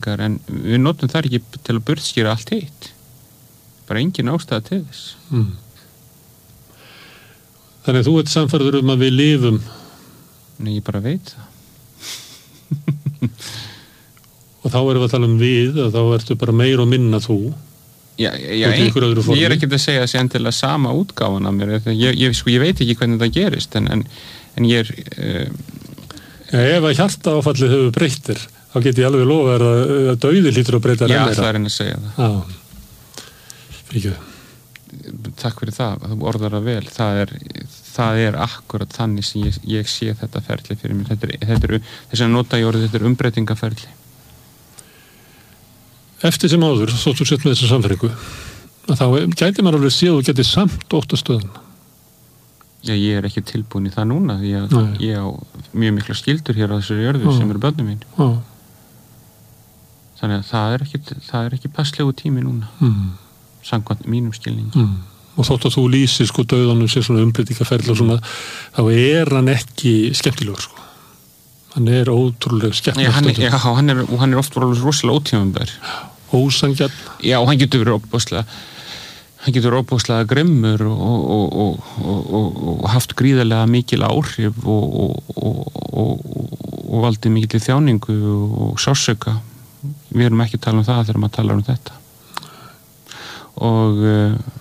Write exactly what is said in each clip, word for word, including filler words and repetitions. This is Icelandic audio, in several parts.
umbreytingar en við notum það ekki til að burtskýra allt hitt bara engin ástæða til þess mm. Þannig að þú ert sannfærður um að við lifum Nei, ég bara veit það og þá erum við að tala um við og þá ertu bara meir og minna þú Já, já ein, ég er ekki að segja að sé endilega sama útgáfan af mér ég, ég, sko, ég veit ekki hvernig það gerist en, en, en ég er uh, Já, ef að hjarta áfallið hefur breyttir þá get ég alveg lofa að, að dauði hlýtur að breyta Já, það er einn að segja það Já, fyrir Takk fyrir það, þú orðar það vel það er, það er akkurat þannig sem ég, ég sé þetta ferli fyrir mér þetta er, þetta er, þess að nota ég orðið þetta er umbreytingaferli Eftir sem áður, þóttu sett með þessa samfæringu þá gæti maður alveg séð og geti samt óttastöðun Já, ég er ekki tilbúin í það núna því að Nei. Ég á mjög mikla skyldur hér á þessari jörðu Ó. Sem eru börnum mín Ó. Þannig að það er ekki, það er ekki passlegu tími núna mm. samkvæmt mínum skilningi mm. og þótt að þú lýsir sko dauðanum sér svona umbreytingaferli og svona þá er hann ekki skemmtilegur sko hann er ótrúlega skemmtilegur Já, hann er, já, hann er, og hann er oft rosalega ótímabær ósangjarn Já, og hann getur verið óbúslega hann getur verið óbúslega grimmur og, og, og, og, og haft gríðarlega mikil áhrif og, og, og valdið mikil þjáningu og sársauka við erum ekki að tala um það þegar maður talar um þetta og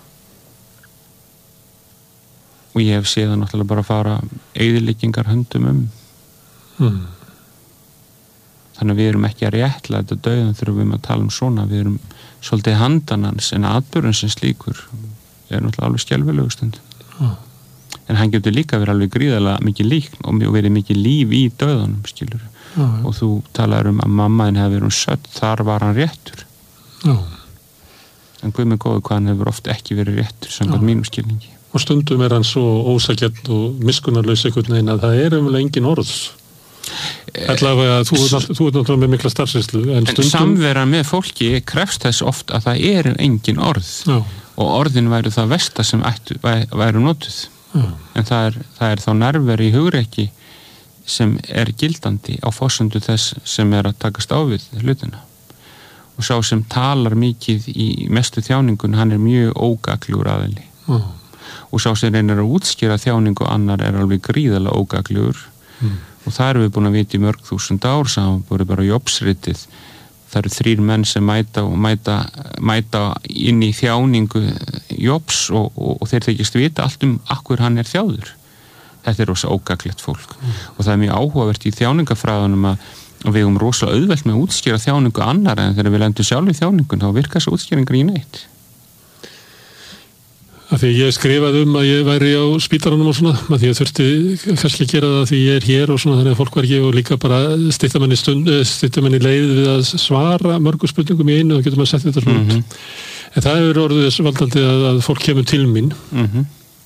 og ég hef séð það náttúrulega bara að fara eyðileggingar höndum um mm. Þannig að við erum ekki að réttlæta dauðan þegar við erum að tala um svona við erum svolítið handan hans en atburðurinn sem slíkur er náttúrulega alveg skelfilegur stundum mm. en hann getur líka verið alveg gríðarlega mikið líkn og verið mikið líf í dauðanum skilur mm. og þú talar um að mammaðin hefði verið sött þar var hann réttur mm. en guð mig góður hvað hann hefur oft ekki verið réttur samkvæmt mínum skilningi og stundum er hann svo ósakjarn og miskunnarlaus einhvern veginn að það er umvel engin orð allavega þú ert náttúrulega með mikla starfsreynslu en, en samvera með fólki krefst þess oft að það eru engin orð Já. Og orðin væru það versta sem ættu, væru notuð Já. En það er, það er þá nærvera í hugrekki sem er gildandi á forsendu þess sem er að takast á við hlutina og sá sem talar mikið í mestu þjáningun hann er mjög ógagljúr aðili Já. Og sá sem reynir að útskýra þjáningu annar er alveg gríðarlega ógagljúr mm. og það erum við búin að vita í mörg þúsund ár saman voru bara Jobsritið það eru þrír menn sem mæta og mæta, mæta inn í þjáningu Jobs og, og, og þeir þykist vita allt um akkur hann er þjáður þetta er rosa ógaglegt fólk mm. og það er mjög áhugavert í þjáningafræðunum að, að við um rosa auðvelt með að útskýra þjáningu annar en þegar við lendum sjálf í þjáningun þá virkar þessu útskýringar í neitt Af því ég skrifaði um að ég væri á spítaranum og svona, að því ég þurfti kannski að gera það því ég er hér og svona þannig að fólk var ekki og líka bara stytta manni stund, stytta manni leið við að svara mörgum spurningum í einu og getur maður sett þetta svona mm-hmm. en það hefur orðið þess valdandi að, að fólk kemur til mín mm-hmm.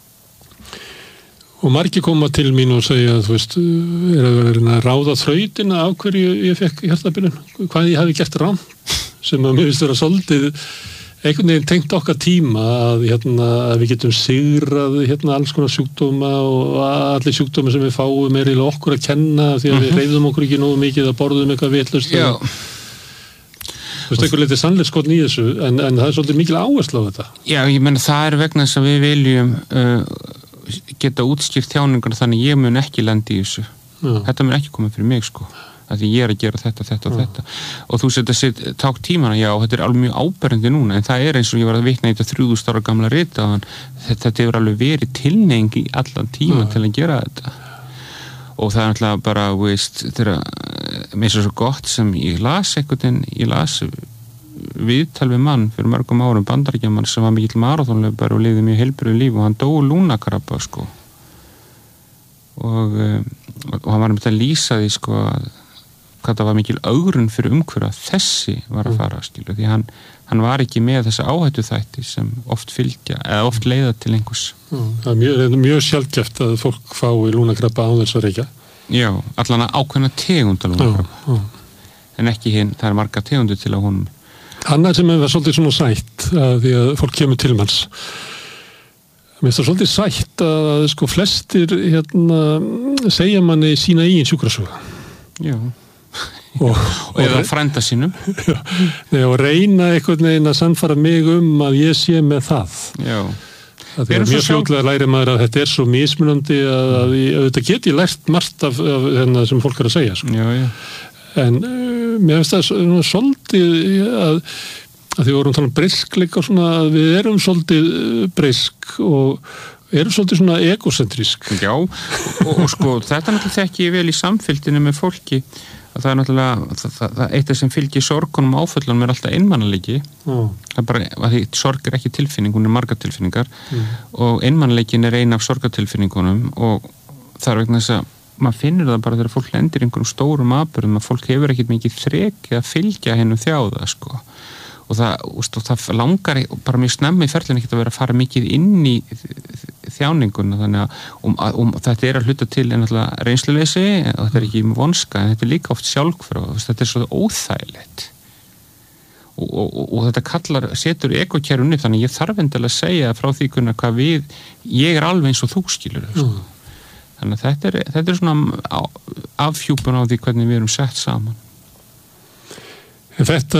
og margir koma til mín og segja að þú veist, er að vera að ráða þrautina af hverju ég fekk hjartabilun, hvað ég hafi gert rangt sem að mér finnst vera svolítið einhvern veginn tengt okkar tíma að, hérna, að við getum sigrað hérna, alls konar sjúkdóma og allir sjúkdóma sem við fáum er eiginlega okkur að kenna því að mm-hmm. við hreyfðum okkur ekki nógu mikið að borðum eitthvað vitlaust þú veist, einhver litið sannleikskorn í þessu en, en það er svolítið mikil áhersla á þetta Já, ég menn það er vegna þess að við viljum uh, geta útskýrt þjáningar þannig ég mun ekki lendi í þessu Já. Þetta mun ekki koma fyrir mig sko að því ég er að gera þetta, þetta og þetta og þú setja sér ták tímana, já, þetta er alveg mjög áberandi núna, en það er eins og ég var að vitna í þetta þrjúðúsund ára gamla rita þetta, þetta hefur alveg verið tilneying í allan tíman til að gera þetta og það er náttúrulega bara, veist þegar, mér er svo gott sem ég las einhvern veginn, ég las viðtal við mann fyrir mörgum árum bandaríkjamann sem var mikill maraþonlaupari og lifði mjög heilbrigðu líf og hann dó lungnakrabba, sko og, og hann var um þetta að lýsa því, sko að hvað það var mikil ögrun fyrir umhverfa þessi var að fara, skilu, því hann, hann var ekki með þessa áhættu þætti sem oft fylgja, eða oft leiða til einhvers. Það er mjög, mjög sjaldgæft að fólk fái lungnakrabba án þess að reykja. Já, allan að ákveðna tegunda lungnakrabba. En ekki hinn, það er marga tegundur til að honum. Annað sem er svolítið svona sætt að því að fólk kemur til manns. Mér finnst það svolítið sætt að sko flestir hérna segja manni sína eigin sjúkrasögu. Já. og, og eða frænda sínum Nei, og reyna einhvern veginn að sannfæra mig um að ég sé með það. Já. Það er mjög fljótlega að læra maður að þetta er svo mismunandi að, að, að þetta get ég lært margt af, af þennan sem fólk er að segja. Sko. Já, já. En uh, mér finnst það svolítið að, að því vorum að tala um breysk líka og svona að við erum svolítið breysk og erum svolítið svona egocentrísk. Já, og, og sko þetta náttúrulega þekki ég vel í samfélginu með fólki að það er náttúrulega það, það, það eitt af sem fylgir sorgunum og áföllunum er alltaf einmannleiki. Mm. Það er bara, að því sorg er ekki tilfinning, hún er margar tilfinningar mm. og einmannleikin er ein af sorgatilfinningunum og það er vegna þess að maður finnur það bara þegar fólk lendir í einhverjum stórum atburðum að fólk hefur ekkert mikið þreki að fylgja hennu þjáða sko. Og það, og það langar bara mjög snemma í ferlinu ekki að vera að fara mikið inn í þjáninguna þannig að um, um, þetta er að hluta til ennáttúrulega reynsluleysi og þetta er ekki vonska en þetta er líka oft sjálfkvörð þetta er svo óþægilegt og, og, og, og þetta kallar, setur ekokerfunni þannig ég þarf endilega að segja frá því hvað við, ég er alveg eins og þú skilur sko. mm. Þannig að þetta er, þetta er svona afhjúpun á því hvernig við erum sett saman. En þetta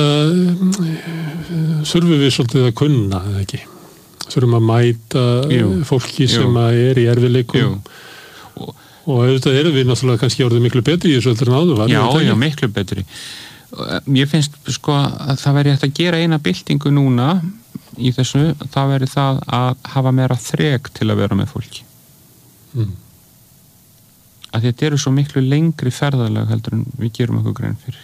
þurfum við svolítið að kunna, eða ekki? Þurfum að mæta jú, fólki sem jú. Að er í erfiðleikum og, og auðvitað erum við náttúrulega kannski orðið miklu betri í þessu heldur en áður var. Já, já, miklu betri. Ég finnst sko að það væri hægt að gera eina byltingu núna í þessu, það væri það að hafa meira þrek til að vera með fólki. Mm. Að þetta eru svo miklu lengri ferðalag heldur en við gerum okkur grein fyrir.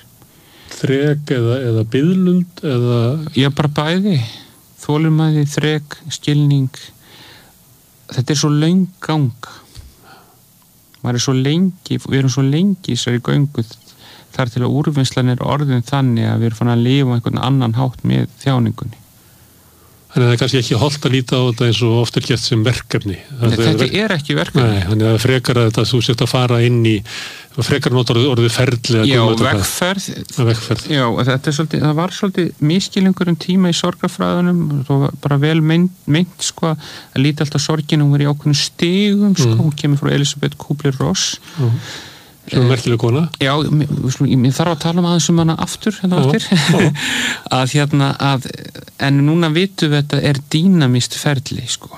Þrek eða, eða biðlund eða... Já, bara bæði. Þolinmæði, þrek, skilning. Þetta er svo löng ganga. Maður er svo lengi, við erum svo lengi í þessari göngu þar til að úrvinnslan er orðin þannig að við erum fann að lifa einhvern annan hátt með þjáningunni. Þannig að það er kannski ekki holdt að líta á þetta eins og oft er gert sem verkefni. Nei, þetta verk... er ekki verkefni. Nei, þannig að frekar að þetta þú sért að fara inn í frekar notar orðið ferli. Já, vegferð. vegferð. Já, þetta er svolítið, það var svolítið miskilningur um tíma í sorgarfræðunum og bara vel meint, meint sko að líta alltaf sorgin hún verið í ákveðnum stigum sko, mm. hún kemur frá Elisabeth Kubler-Ross. Mm. Svo merkileg kona. Já, ég þarf að tala um aðeins um hana aftur hérna aftur að hérna að en núna vitum við að þetta er dýnamískt ferli sko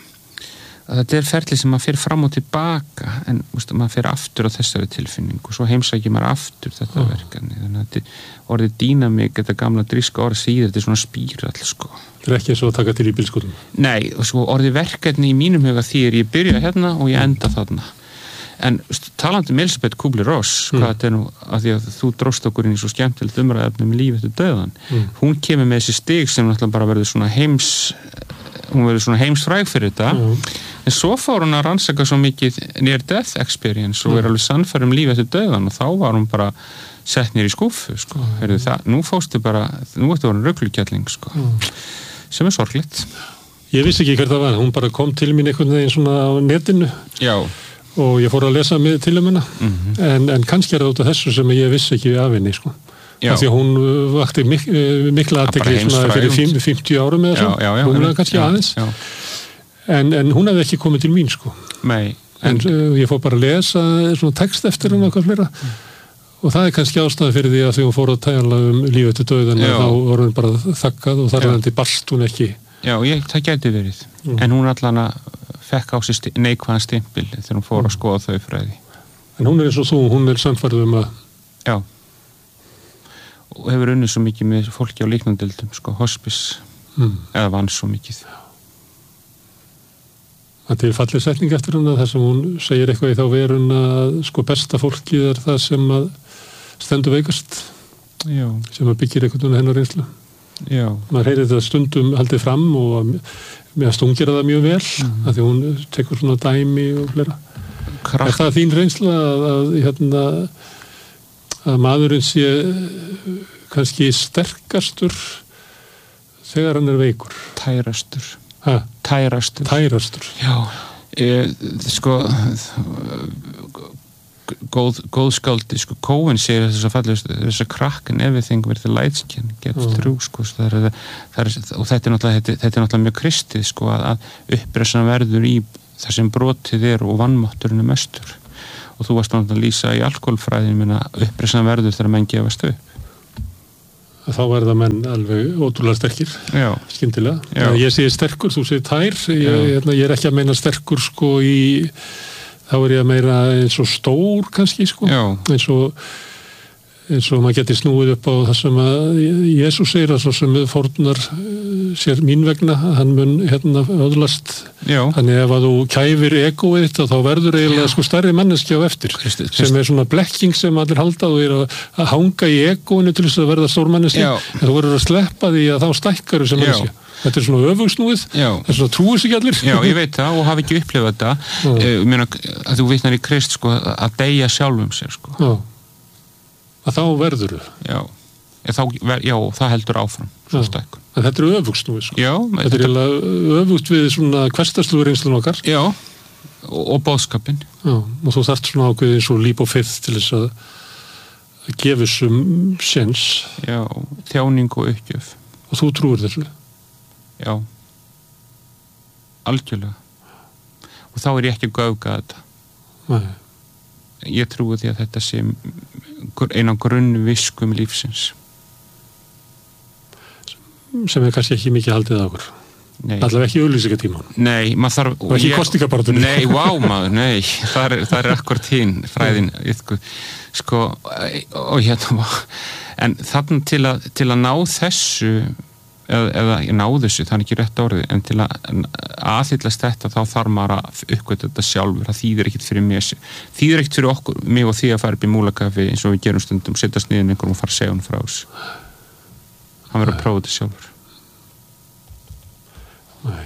að þetta er ferli sem maður fer fram og tilbaka en veist, maður fer aftur á þessari tilfinningu og svo heimsækir maður aftur þetta oh. verkefni þannig að þetta orðið dýnamík þetta gamla dríska orð síður þetta er svona spírall sko. Það er ekki eins og að taka til í bílskotum. Nei, og svo orðið verkefni í mínum huga því er ég byrja hérna og ég enda þarna. En talandi um Elisabeth Kubler-Ross mm. hvað þetta er nú, að því að þú dróst okkur inn í svo skemmtilegt umræðefni um líf eftir dauðan mm. hún kemur með þessi stig sem náttúrulega bara verður svona heims hún verður svona heimsfræg fyrir þetta mm. en svo fór hún að rannsaka svo mikið near death experience og mm. er alveg sannfærð um líf eftir dauðan og þá var hún bara sett nýr í skúfu sko. mm. Heyrðu, það, nú fóstu bara nú ertu orðin ruglukettling sko. mm. sem er sorglegt. Ég vissi ekki hver það var, hún bara kom til mín einhvern veginn svona á netinu. Já. Og ég fór að lesa með til um hana mm-hmm. en, en kannski er það út af þessu sem ég vissi ekki af henni sko. Því að hún vakti mik mikla athygli fyrir fimmtíu árum eða svo, hún er kannski já, aðeins já. En, en hún hefði ekki komið til mín sko. Nei, en, en uh, ég fór bara að lesa svona text eftir henni og eitthvað fleira mm. og það er kannski ástæði fyrir því að því hún fór að tala um lífið til dauðan þá voru hún bara þakkað og þar er henni barst hún ekki. Já, ég, það gæti verið mm. en hún allan að fekk á sig sti neikvæðan stimpil þegar hún fór að skoða þau fræði. En hún er eins og þú, hún er sannfærð um að... Já. Og hefur unnið svo mikið með fólki á líknandildum, sko, hospice, mm. eða vann svo mikið. Það er fallið setning eftir hún að það sem hún segir eitthvað í þá verun að sko besta fólkið er það sem að stendur veikast. Já. Sem að byggir eitthvað hennar reynslu. Já. Maður heyrir þetta stundum haldið fram og mér að stungera það mjög vel mm. að því hún tekur svona dæmi og fleira. Krakt. Er það þín reynsla að, að, hérna, að maðurinn sé kannski sterkastur þegar hann er veikur? Tærastur. Ha? Tærastur. Tærastur. Já, e, sko góð, góð skáldi, sko, Cohen segir þess að fallast, þess að krakken everything with the light skin get mm. through, sko, það er, það er, og þetta er náttúrulega, þetta, þetta er náttúrulega mjög kristið, sko, að, að uppreissan verður í þar sem brotið er og vannmátturinn er mestur og þú varst náttúrulega að lýsa í alkoholfræðin minna uppreisnan verður þegar menn gefast upp. Þá verða menn alveg ótrúlega sterkir, Já. skyndilega. Já. Ég segi sterkur, þú segir tær, ég, ég er ekki að meina sterkur sko í, þá er ég að meira eins og stór kannski sko, Já. eins og eins og maður geti snúið upp á það sem að Jesús segir að svo sem fórnar sér mín vegna, hann mun hérna öðlast. Já. Þannig ef að þú kæfir egoið þetta þá verður eiginlega sko stærri manneskja á eftir, Kristi, Kristi. sem er svona blekking sem allir halda og er að, að hanga í egoinu til þess að verða stór manneskja, en þú verður að sleppa því að þá stækkar sem manneskja. Þetta er svona öfugsnúið, það er svona trúið sig allir. Já, ég veit það og hafi ekki upplifað þetta. Ég meina að þú vitnar í Krist sko að deyja sjálfum sér sko. Já. Að þá verður þau. Já. Þá, já, það heldur áfram svo stækkun. En þetta er öfugsnúið sko. Já. Þetta er eiginlega öfugt við svona hversdagslugu reynslun okkar. Já, og, og boðskapin. Já, og þú þarft svona ákveðið eins og líp og fyrð til þess að, að gefa þessum séns. Já, þjáning og uppgjöf. Og þú trúir þessu? Já, algjörlega. Og þá er ég ekki að göfga þetta. Nei. Ég trúi því að þetta sé eina grunnviskum lífsins. Sem er kannski ekki mikið haldið á okkur. Nei. Allavega ekki auglýsingatíman. Nei, maður þarf... Og ekki ég, kosningabaráttunni. Nei, vá maður, nei. Það er, það er akkord hinn, fræðin. Sko, og hérna... En þannig til að, til að ná þessu, eða, eða ná þessu, það er ekki rétt orðið, en til að aðhyllast þetta, þá þarf maður að uppgöta þetta sjálfur. Það þýðir ekkit fyrir mér. Þýðir ekkit fyrir okkur, mig og því að fara upp í múlakafi eins og við gerum stundum, setjast niður með einhverjum og fara að segja hún frá þessu. Hann verður að prófa þetta sjálfur. Nei.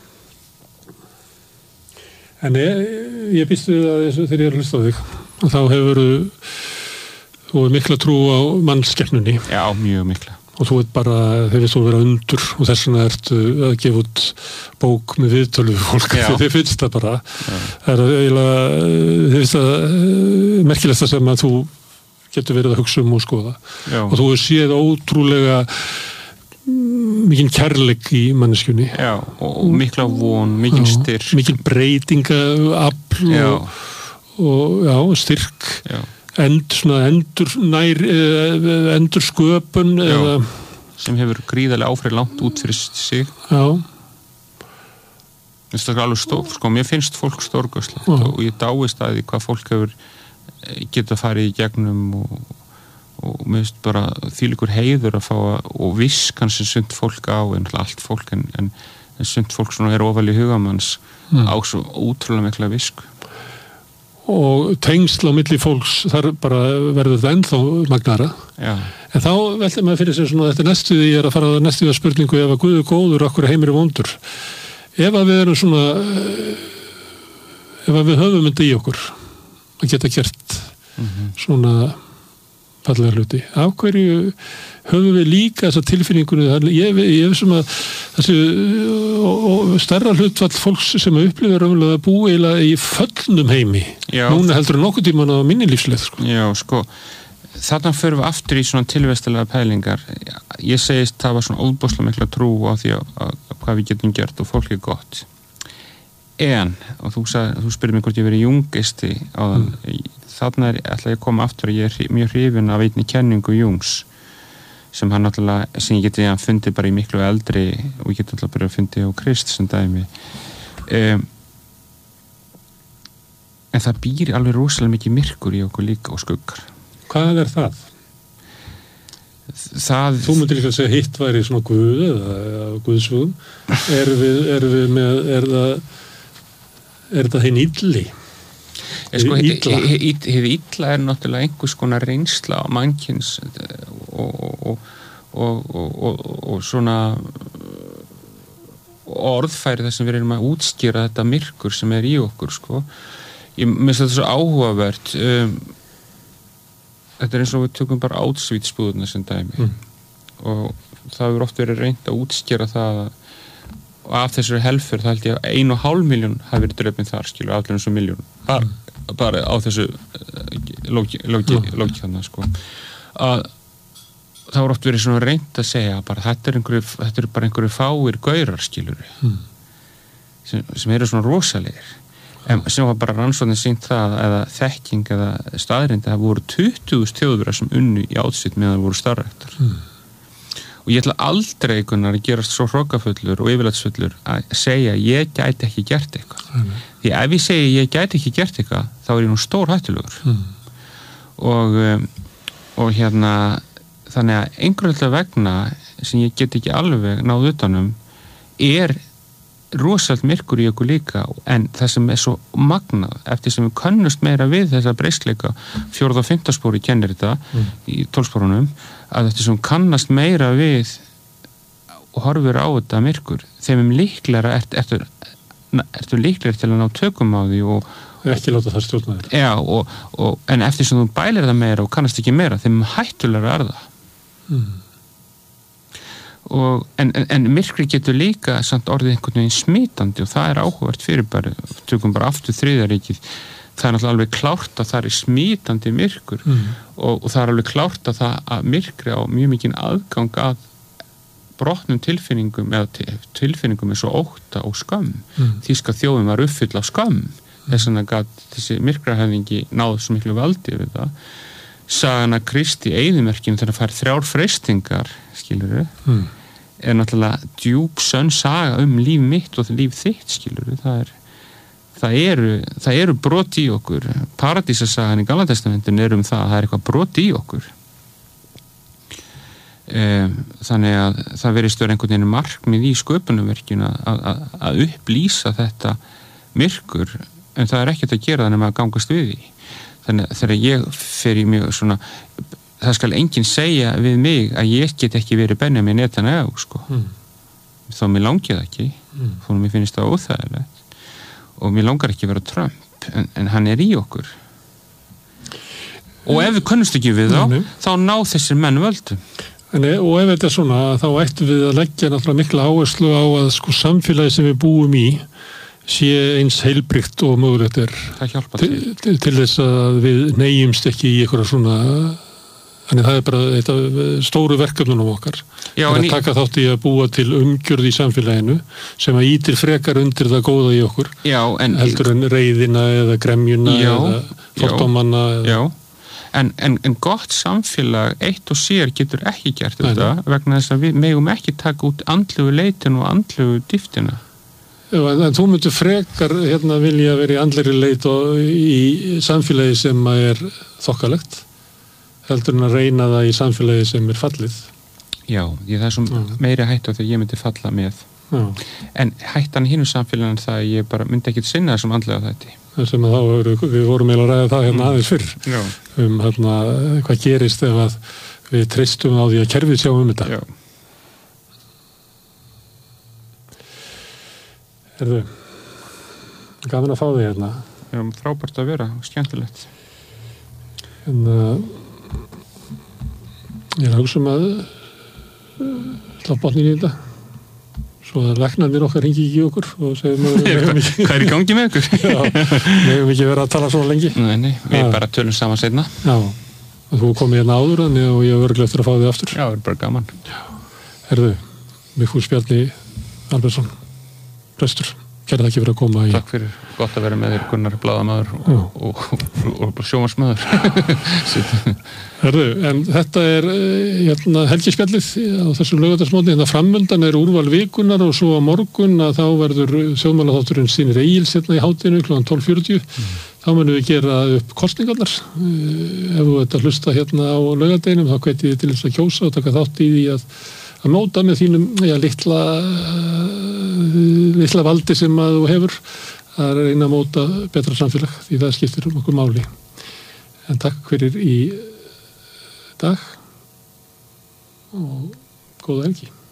En ég, ég býst við að þessu, þegar ég er að hlusta á þig, þá hefur þú mikla trú á mannskeppnunni. Já, mjög mikla. Og þú veit bara, þeir veist þú að vera undur og þess vegna ertu að gefa út bók með viðtölu við fólk. Þeir finnst það bara. Já. Það er eiginlega, þeir finnst það merkilegsta sem að þú getur verið að hugsa um og skoða. Já. Og þú hefur séð ótrúlega mikinn kærleik í manneskjunni. Já, og mikla von, mikinn styrk. Mikinn breytingaafl og, og já, styrk. Já. End, svona endur nær endur sköpun eða... sem hefur gríðarlega áfrið langt út fyrir sig. Já. Það er alveg stór, sko, mér finnst fólk stórkostlegt og ég dáist að því hvað fólk hefur getað farið í gegnum og, og mér finnst bara þvílíkur heiður að fá að, og viskan sem sumt fólk á, en allt fólk en, en, en sumt fólk svona er ofal í hugamanns mm. á svo ótrúlega mikla visku. Og tengsl á milli fólks þar bara verður það ennþá magnara. Já. En þá veldur maður fyrir sig svona þetta næstu því ég er að fara að næstu því að spurningu ef að Guð er góður, okkur heimir er vondur. Ef að við erum svona ef að við höfum þetta í okkur að geta gert mm-hmm. svona fallega hluti. Af hverju höfum við líka þessa tilfinningunni, ég, ég er sem að þessi og, og stærra hlutfall fólks sem upplifir raunverulega að búa eiginlega í föllnum heimi. Já. Núna heldur en nokkuð tíman á minni lífsleið. Sko. Já, sko, þarna förum við aftur í svona tilvestalega pælingar. Ég segist það var svona óbúslega mikla trú á því að, að, að hvað við getum gert og fólk er gott. En, og þú, sag, þú spyrir mig hvort ég verið jungisti á þann, mm. þarna er, ætla ég að koma aftur og ég er mjög hrifin af einni kenningu Jungs sem hann náttúrulega, sem ég geti að fundi bara í miklu eldri og ég geti alltaf bara að fundi á Krist sem dæmi um, en það býr alveg rosalega mikið myrkur í okkur líka og skuggar. Hvað er það? Það... Þú myndir líka að segja hitt væri svona Guð eða Guðsvöðum er við, er við með er það, er það hinn illi? Sko, hið illa er náttúrulega einhvers konar reynsla á mannkins og, og, og, og, og, og svona orðfæri þar sem við erum að útskýra þetta myrkur sem er í okkur sko. Ég minnst þetta svo áhugavert um, þetta er eins og við tökum bara Auschwitz-búðuna sem dæmi mm. og það hefur oft verið reynt að útskýra það og af þessari helfur það held ég að ein og hálf miljón hafi verið drefin þar skilur allir eins og miljón bara, mm. bara á þessu lóki mm. þannig sko að það voru oft verið svona reynt að segja bara þetta er, einhverju, þetta er bara einhverju fáir gaurar skilur mm. sem, sem eru svona rosalegir en sem var bara rannsóknin sýnt það eða þekking eða staðreind að það voru tuttugu þjóðverjar sem unnu í átsitt meðan það voru starfræktar mm. og ég ætla aldrei einhvernar að gerast svo hrokafullur og yfirlætsfullur að segja ég gæti ekki gert eitthvað mm. því ef ég segi ég gæti ekki gert eitthvað þá er ég nú stór hættulegur mm. og um, og hérna þannig að einhverjum vegna sem ég get ekki alveg náð utanum er rosalt myrkur í okkur líka en það sem er svo magnað eftir sem við könnust meira við þessa breyskleika fjórða og fimmta spóri kennir þetta mm. í tólfsporunum að eftir sem kannast meira við og horfur á þetta myrkur þeim líklega ertu ertu, ertu líklega til að ná tökum á því og ekki láta það stjórna þér já, og, og, en eftir sem þú bælir það meira og kannast ekki meira þeim hættulega er það mm. Og, en, en, en myrkri getur líka samt orðið einhvern veginn smitandi og það er áhugavert fyrir bara, tökum bara aftur þriðaríkið, það er náttúrulega alveg klárt að það er smitandi myrkur mm. og, og það er alveg klárt að það að myrkri á mjög mikinn aðgang að brotnum tilfinningum eða tilfinningum eins og ótta og skömm mm. þýska þjóðin var uppfyll af skömm mm. þess vegna gat þessi myrkrahöfðingi náð svo miklu valdi við það sagan að Kristi eyðimerkinu þegar það fær þrjár freistingar skilurðu mm. er náttúrulega djúp sönn saga um líf mitt og líf þitt skilurðu það er það eru, það eru brot í okkur paradísasagan í Gamla testamentinu er um það að það er eitthvað brot í okkur um, þannig að það verið stöður einhvern veginn markmið í sköpunarverkinu að, að, að upplýsa þetta myrkur en það er ekkert að gera það nema að gangast við því þannig að þegar ég fer í mjög svona það skal enginn segja við mig að ég get ekki verið Benjamin Netanyahu sko mm. þá mér langið ekki mm. þó mér finnst það óþægilegt og mér langar ekki að vera Trump en, en hann er í okkur og ef við kunnumst ekki við þá mm. þá ná þessir menn völdum en, og ef þetta er svona þá ættum við að leggja náttúrulega mikla áherslu á að sko samfélagi sem við búum í sé eins heilbrigt og mögulegt er til, til, til þess að við neyjumst ekki í eitthvað svona þannig það er bara þetta stóru verkefnunum okkar Já, að taka þátt í að búa til umgjörð í samfélaginu sem að ítir frekar undir það góða í okkur Já, en, heldur en reiðina eða gremjuna já, eða fordómanna Já, en, en, en gott samfélag eitt og sér getur ekki gert þetta Ætli. Vegna þess að við megum ekki taka út andlegu leitin og andlegu dýftina Já, en, en þú myndir frekar hérna vilja verið í andlegri leit og í samfélagi sem er þokkalegt heldur en að reyna það í samfélagi sem er fallið. Já, ég það er svo meiri hættu þegar ég myndi falla með. Já. En hættan hinu samfélagin það að ég bara myndi ekki sinna þessum andlega þætti. Það sem að þá, við vorum eiginlega að ræða það hérna aðeins fyrr. Já. Um hérna, hvað gerist ef að við treystum á því að kerfið sjá um þetta. Já. Herðu, gaman að fá þig hérna. Já, frábært að vera, skemmtilegt. En uh, ég er að hugsa um að slá botnin í þetta svo að læknarnir okkar hringi ekki í okkur og segja hvað er í gangi með okkur? Já, við hefum ekki verið að tala svo lengi Nei, nei, við ja. bara tölum saman seinna Já, og þú komið hérna áður og ég er örglega eftir að fá þig aftur Já, það er bara gaman Já, herðu, Vigfús Bjarni Albertsson prestur, kæra þakki fyrir að koma í... Takk fyrir, gott að vera með þér Gunnar blaðamaður og, og, og, og sjónvarsmaður Herðu, en þetta er hérna, helgispjallið á þessum laugardagsmóti, hérna framundan er úrval vikunar og svo á morgun að þá verður þjóðmálaþátturinn Sýnir Egils hérna í hátinu klukkan tólf fjörutíu mm. þá munum við gera upp kosningarnar ef þú ert að hlusta hérna á laugardeginum þá hvet ég til þess að kjósa og taka þátt í því að að móta með þínum já, litla litla valdi sem að þú hefur að reyna að móta betra samfélag því það skiptir um okkur máli en takk fyrir í dag og góða helgi